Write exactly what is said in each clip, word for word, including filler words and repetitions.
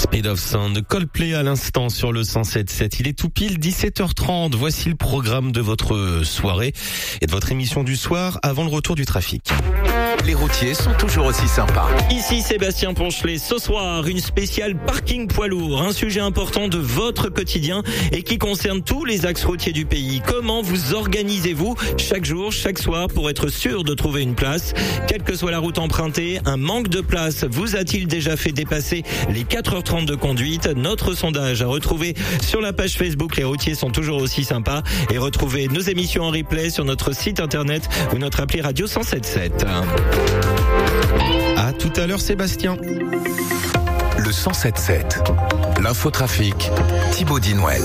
Speed of Sound, Coldplay à l'instant sur le cent sept sept. Il est tout pile dix-sept heures trente. Voici le programme de votre soirée et de votre émission du soir avant le retour du trafic. Les routiers sont toujours aussi sympas. Ici Sébastien Ponchelet. Ce soir, une spéciale parking poids lourd. Un sujet important de votre quotidien et qui concerne tous les axes routiers du pays. Comment vous organisez-vous chaque jour, chaque soir pour être sûr de trouver une place? Quelle que soit la route empruntée, un manque de place vous a-t-il déjà fait dépasser les quatre heures trente de conduite? Notre sondage à retrouver sur la page Facebook Les routiers sont toujours aussi sympas et retrouvez nos émissions en replay sur notre site internet ou notre appli radio cent sept sept. À tout à l'heure Sébastien. Le cent sept sept. L'infotrafic. Thibaut Dinouel.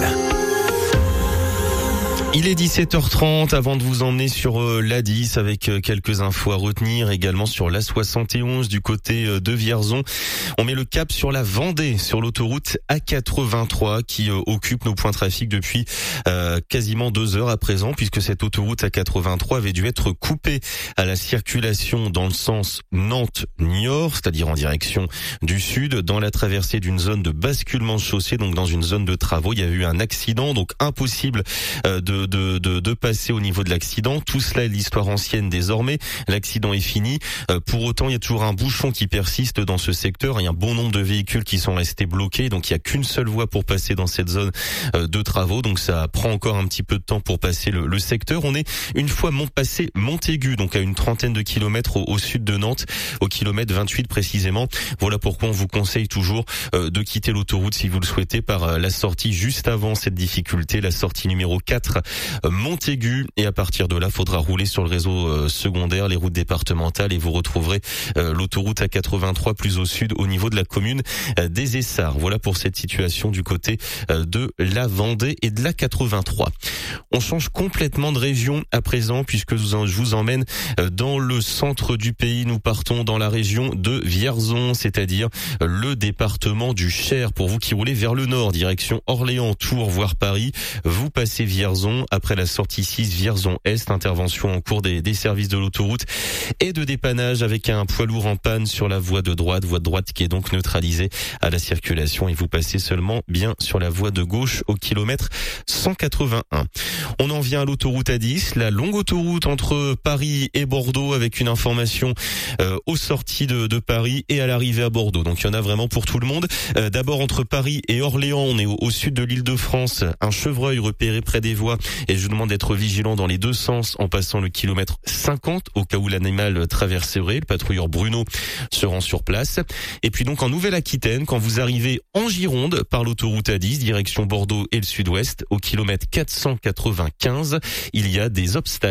Il est dix-sept heures trente avant de vous emmener sur euh, l'A dix avec euh, quelques infos à retenir, également sur l'A soixante et onze du côté euh, de Vierzon. On met le cap sur la Vendée, sur l'autoroute A quatre-vingt-trois qui euh, occupe nos points trafic depuis euh, quasiment deux heures à présent, puisque cette autoroute A quatre-vingt-trois avait dû être coupée à la circulation dans le sens Nantes-Niort, c'est-à-dire en direction du sud, dans la traversée d'une zone de basculement de chaussée, donc dans une zone de travaux. Il y a eu un accident, donc impossible euh, de De, de, de passer au niveau de l'accident. Tout cela est l'histoire ancienne désormais. L'accident est fini. Euh, pour autant, il y a toujours un bouchon qui persiste dans ce secteur. Il y a un bon nombre de véhicules qui sont restés bloqués. Donc, il y a qu'une seule voie pour passer dans cette zone euh, de travaux. Donc, ça prend encore un petit peu de temps pour passer le, le secteur. On est une fois mont passé Montaigu, donc à une trentaine de kilomètres au, au sud de Nantes, au kilomètre vingt-huit précisément. Voilà pourquoi on vous conseille toujours euh, de quitter l'autoroute si vous le souhaitez par euh, la sortie juste avant cette difficulté, la sortie numéro quatre. Montaigu, et à partir de là, faudra rouler sur le réseau euh, secondaire, les routes départementales, et vous retrouverez euh, l'autoroute A quatre-vingt-trois plus au sud au niveau de la commune euh, des Essarts. Voilà pour cette situation du côté euh, de la Vendée et de l'A quatre-vingt-trois. On change complètement de région à présent puisque je vous emmène euh, dans le centre du pays. Nous partons dans la région de Vierzon, c'est-à-dire euh, le département du Cher. Pour vous qui roulez vers le nord, direction Orléans, Tours, voire Paris, vous passez Vierzon. Après la sortie six Vierzon-Est, intervention en cours des, des services de l'autoroute et de dépannage avec un poids lourd en panne sur la voie de droite, voie de droite qui est donc neutralisée à la circulation, et vous passez seulement bien sur la voie de gauche au kilomètre cent quatre-vingt-un. On en vient à l'autoroute A dix, la longue autoroute entre Paris et Bordeaux, avec une information euh, aux sorties de, de Paris et à l'arrivée à Bordeaux. Donc il y en a vraiment pour tout le monde. Euh, d'abord entre Paris et Orléans, on est au, au sud de l'Île-de-France, un chevreuil repéré près des voies. Et je vous demande d'être vigilant dans les deux sens en passant le kilomètre cinquante au cas où l'animal traverserait. Le patrouilleur Bruno se rend sur place. Et puis donc en Nouvelle-Aquitaine, quand vous arrivez en Gironde par l'autoroute A dix, direction Bordeaux et le sud-ouest, au kilomètre quatre cent quatre-vingt-quinze, il y a des obstacles.